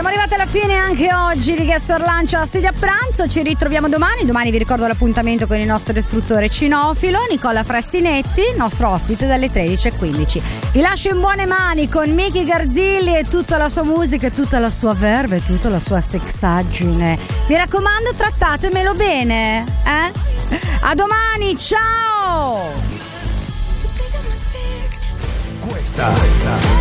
Siamo arrivati alla fine anche oggi di Guest Lancio a Studio a Pranzo. Ci ritroviamo domani. Domani vi ricordo l'appuntamento con il nostro istruttore cinofilo Nicola Frassinetti, nostro ospite dalle 13:15. Vi lascio in buone mani con Miki Garzilli e tutta la sua musica e tutta la sua verve e tutta la sua sexaggine. Mi raccomando, trattatemelo bene, A domani, ciao! Questa